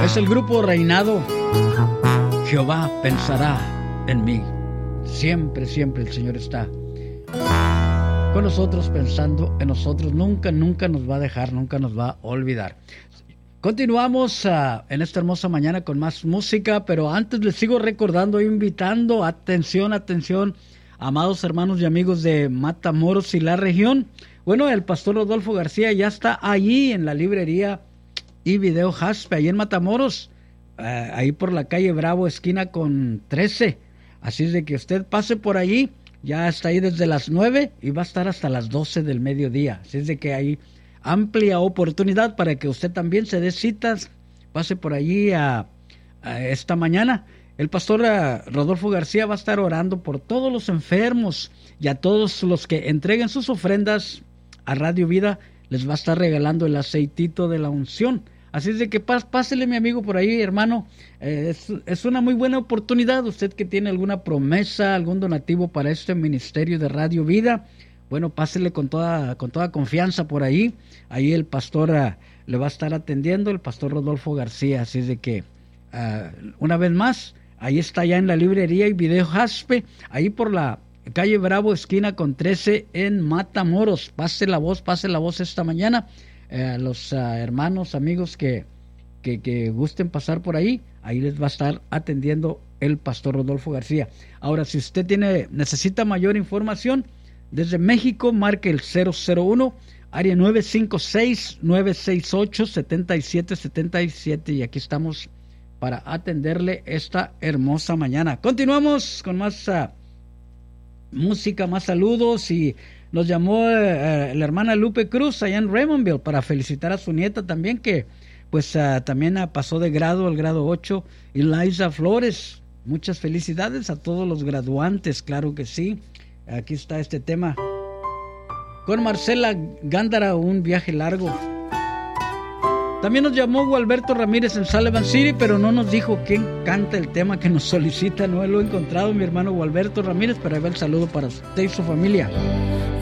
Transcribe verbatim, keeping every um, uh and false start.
Es el grupo Reinado. Jehová pensará en mí. Siempre, siempre el Señor está con nosotros, pensando en nosotros. Nunca, nunca nos va a dejar, nunca nos va a olvidar. Continuamos uh, en esta hermosa mañana con más música, pero antes les sigo recordando, invitando, atención, atención, amados hermanos y amigos de Matamoros y la región. Bueno, el pastor Rodolfo García ya está allí en la librería y video Jaspe, ahí en Matamoros, uh, ahí por la calle Bravo, esquina con trece. Así es de que usted pase por allí, ya está ahí desde las nueve y va a estar hasta las doce del mediodía. Así es de que hay amplia oportunidad para que usted también se dé citas, pase por allí a, a esta mañana. El pastor uh, Rodolfo García va a estar orando por todos los enfermos y a todos los que entreguen sus ofrendas a Radio Vida. Les va a estar regalando el aceitito de la unción. Así es de que pásele, mi amigo, por ahí, hermano. Eh, es, es una muy buena oportunidad. Usted que tiene alguna promesa, algún donativo para este ministerio de Radio Vida, bueno, pásele con toda, con toda confianza por ahí. Ahí el pastor uh, le va a estar atendiendo, el pastor Rodolfo García. Así es de que, uh, una vez más, ahí está ya en la librería y video Jaspe, ahí por la calle Bravo, esquina con trece en Matamoros. Pase la voz, pase la voz esta mañana. Eh, los uh, hermanos, amigos que, que, que gusten pasar por ahí, ahí les va a estar atendiendo el pastor Rodolfo García. Ahora, si usted tiene necesita mayor información, desde México, marque el cero cero uno, área nueve cinco seis, nueve seis ocho, siete siete siete siete, y aquí estamos para atenderle esta hermosa mañana. Continuamos con más uh, música, más saludos, y nos llamó uh, la hermana Lupe Cruz allá en Raymondville para felicitar a su nieta también, que pues uh, también uh, pasó de grado al grado ocho, Eliza Flores. Muchas felicidades a todos los graduantes, claro que sí. Aquí está este tema con Marcela Gándara, Un viaje largo. También nos llamó Gualberto Ramírez en Sullivan City, pero no nos dijo quién canta el tema que nos solicita. No lo he encontrado, mi hermano Gualberto Ramírez, pero ahí va el saludo para usted y su familia.